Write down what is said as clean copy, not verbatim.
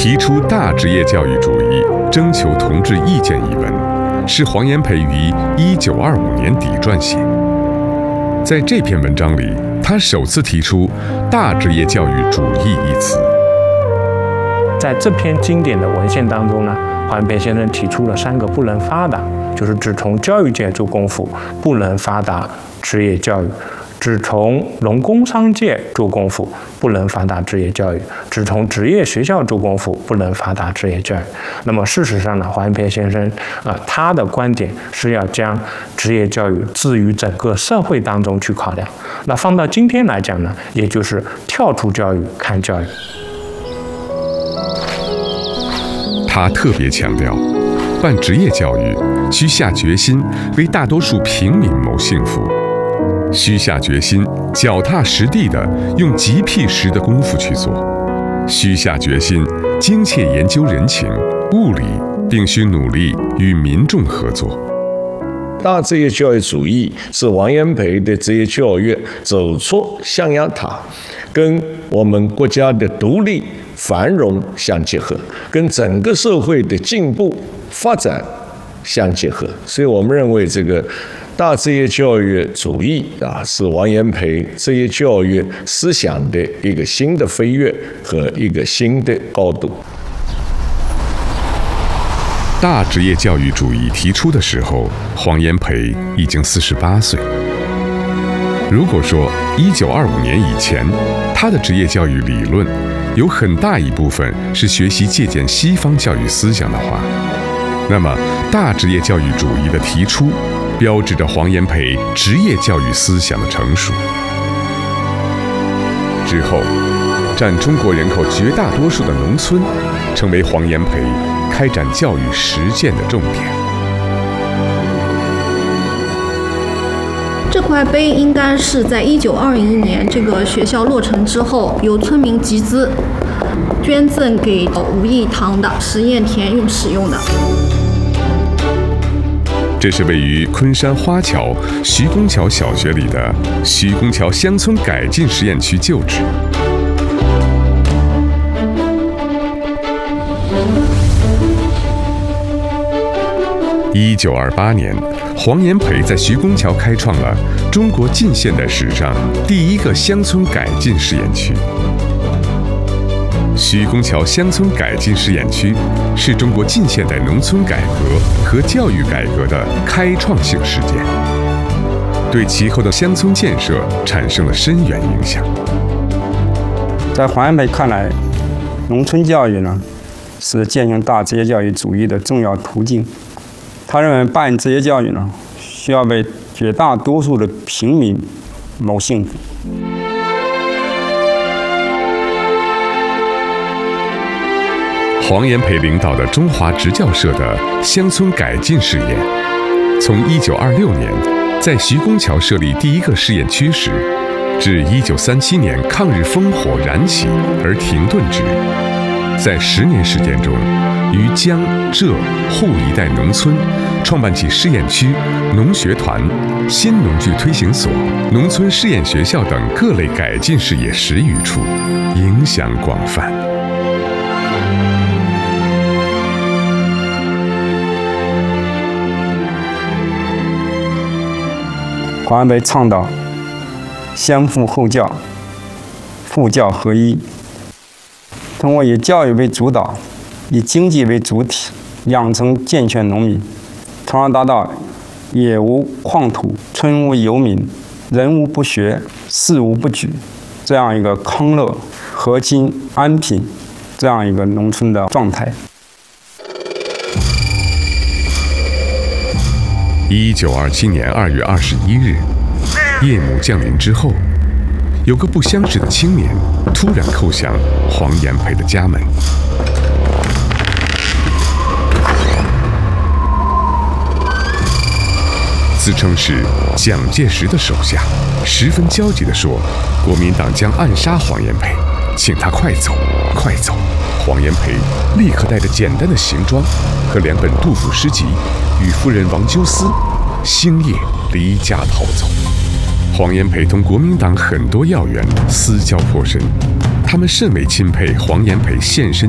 提出大职业教育主义，征求同志意见一文，是黄炎培于1925年底撰写。在这篇文章里，他首次提出“大职业教育主义”一词。 在这篇经典的文献当中呢，黄炎培先生提出了3个不能发达，就是只从教育界做功夫不能发达职业教育，只从农工商界做功夫不能发达职业教育，只从职业学校做功夫不能发达职业教育。那么事实上呢，黄炎培先生他的观点是要将职业教育置于整个社会当中去考量。那放到今天来讲呢，也就是跳出教育看教育。 他特别强调，办职业教育需下决心为大多数平民谋幸福，需下决心脚踏实地地用极辟实的功夫去做，需下决心精切研究人情物理，并需努力与民众合作。 大职业教育主义是黄炎培的职业教育走出象牙塔，跟我们国家的独立繁荣相结合，跟整个社会的进步发展相结合。所以我们认为这个大职业教育主义是黄炎培职业教育思想的一个新的飞跃和一个新的高度。 大职业教育主义提出的时候，黄炎培已经48岁。如果说1925年以前，他的职业教育理论有很大一部分是学习借鉴西方教育思想的话，那么大职业教育主义的提出，标志着黄炎培职业教育思想的成熟。之后，占中国人口绝大多数的农村，成为黄炎培开展教育实践的重点。 这块碑应该是在1921年这个学校落成之后，由村民集资捐赠给吴义堂的实验田用使用的。 这是位于昆山花桥徐公桥小学里的徐公桥乡村改进实验区旧址。1928年，黄炎培在徐公桥开创了中国近现代史上第一个乡村改进试验区。徐公桥乡村改进试验区是中国近现代农村改革和教育改革的开创性事件，对其后的乡村建设产生了深远影响。 在黄炎培看来，农村教育呢是践行大职业教育主义的重要途径。他认为办职业教育呢，需要为绝大多数的平民谋幸福。 黄炎培领导的中华职教社的乡村改进试验，从1926年在徐公桥设立第一个试验区时，至1937年抗日烽火燃起而停顿之，在10年时间中，于江浙沪一带农村创办起试验区、农学团、新农具推行所、农村试验学校等各类改进事业10余处，影响广泛。 黄炎培倡导先富后教、父教合一，通过以教育为主导、以经济为主体，养成健全农民，从而达到野无旷土、村无游民、人无不学、事无不举这样一个康乐、和亲、安贫这样一个农村的状态。 1927年2月21日，夜幕降临之后，有个不相识的青年突然叩响黄炎培的家门。自称是蒋介石的手下，十分焦急地说：“国民党将暗杀黄炎培，请他快走，快走！”黄炎培立刻带着简单的行装和2本杜甫诗集，与夫人王鸠思星夜离家逃走。黄炎培同国民党很多要员私交颇深，他们甚为钦佩黄炎培献身